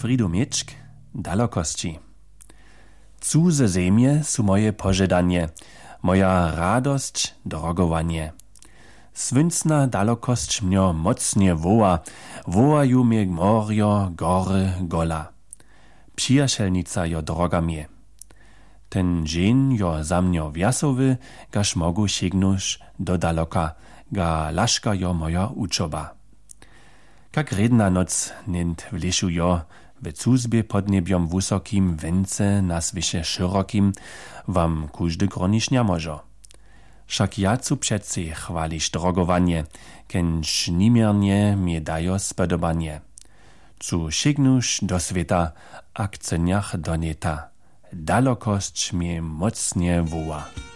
Fridu Mičk, dalokości. Cudze zemje su moje požedanie, moja radosć, drogowanie. Swyncna dalokosć mnio mocnie wołaju mnie morio, gory, gola. Przyjacielnica jo droga mnie. Ten dzień jo za mnio wiasowy, gaż mogu sięgnąć do daloka, ga laszka jo moja uczoba. Jak redna noc nint w leszu jo, w cuzbie pod niebiom wysokim, wence na swysze szerokim, wam każdy gronisz nie może. Wszak ja cu přece chwalisz drogowanie, kenž nimiernie mnie dajo spodobanie. Cu sięgnusz do świata, a chceniach do neta, dalokość mnie mocnie woła.